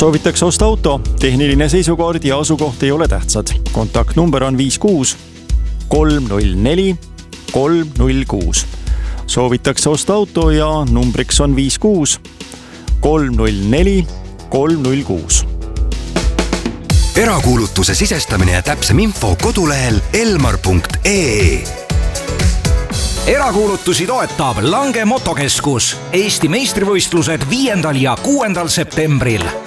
Soovitakse osta auto, tehniline seisukaard ja asukoht ei ole tähtsad. Kontaktnumber on 56 304 306. Soovitakse osta auto ja numbriks on 56 304 306. Erakuulutuse sisestamine ja täpsem info kodulehel elmar.ee. Erakuulutusi toetab Lange Motokeskus. Eesti meistrivõistlused 5. ja 6. septembril.